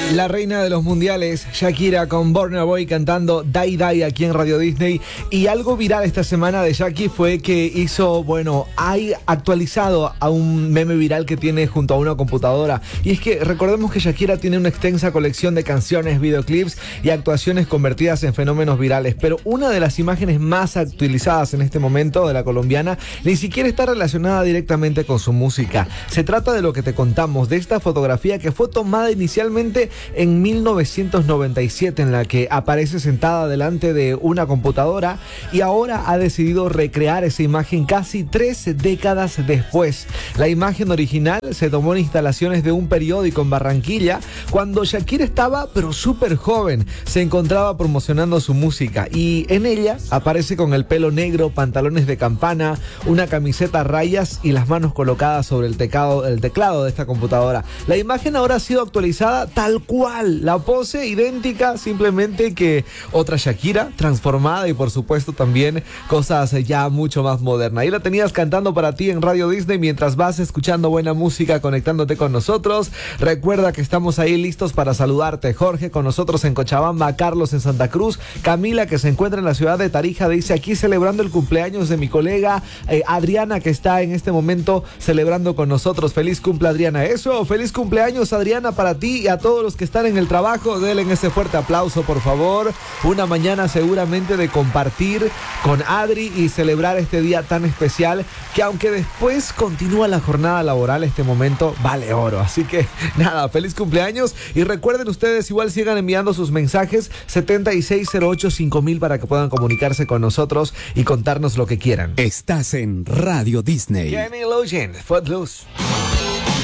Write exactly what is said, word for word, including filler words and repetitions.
La reina de los mundiales, Shakira con Burna Boy cantando Die Die aquí en Radio Disney. Y algo viral esta semana de Shakira fue que hizo, bueno, ha actualizado a un meme viral que tiene junto a una computadora. Y es que recordemos que Shakira tiene una extensa colección de canciones, videoclips y actuaciones convertidas en fenómenos virales. Pero una de las imágenes más utilizadas en este momento de la colombiana ni siquiera está relacionada directamente con su música. Se trata de lo que te contamos, de esta fotografía que fue tomada inicialmente en mil novecientos noventa y siete, en la que aparece sentada delante de una computadora, y ahora ha decidido recrear esa imagen casi tres décadas después. La imagen original se tomó en instalaciones de un periódico en Barranquilla cuando Shakira estaba pero súper joven. Se encontraba promocionando su música y en ella aparece con el pelo negro, pantalones de campana, una camiseta a rayas y las manos colocadas sobre el teclado, el teclado de esta computadora. La imagen ahora ha sido actualizada tal cual, la pose idéntica, simplemente que otra Shakira transformada y por supuesto también cosas ya mucho más modernas. Ahí la tenías cantando para ti en Radio Disney mientras vas escuchando buena música, conectándote con nosotros. Recuerda que estamos ahí listos para saludarte. Jorge con nosotros en Cochabamba, Carlos en Santa Cruz, Camila que se encuentra en la ciudad de Tarija dice aquí celebrando el cumpleaños de mi colega eh, Adriana, que está en este momento celebrando con nosotros. Feliz cumple, Adriana. Eso, feliz cumpleaños, Adriana, para ti y a todos los que están en el trabajo. Denle ese fuerte aplauso, por favor. Una mañana seguramente de compartir con Adri y celebrar este día tan especial, que aunque después continúa la jornada laboral, este momento vale oro. Así que nada, feliz cumpleaños. Y recuerden ustedes, igual sigan enviando sus mensajes setenta y seis cero ocho cinco mil para que puedan comunicarse con nosotros y contarnos lo que quieran. Estás en Radio Disney. Kenny Loggins, Footloose.